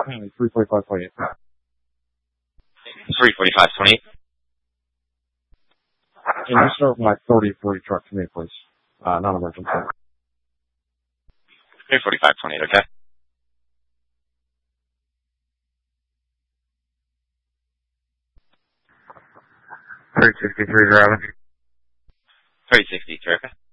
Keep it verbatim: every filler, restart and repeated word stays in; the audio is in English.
three forty-five twenty-eight. three forty-five twenty-eight. Can you start my thirty forty truck to me, please? Uh, non-emergency. three forty-five twenty-eight, okay? three sixty-three driving. three sixty-three, okay?